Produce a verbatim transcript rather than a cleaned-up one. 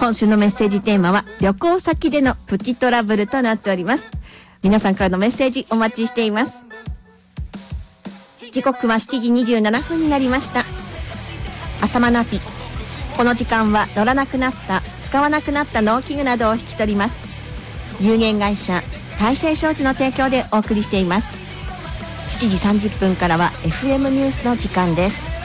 今週のメッセージテーマは旅行先でのプチトラブルとなっております。皆さんからのメッセージお待ちしています。時刻はしちじにじゅうななふんになりました。朝マナピ、この時間は乗らなくなった使わなくなった農機具などを引き取ります。有限会社大成商事の提供でお送りしています。しちじさんじゅっぷんからは エフエム ニュースの時間です。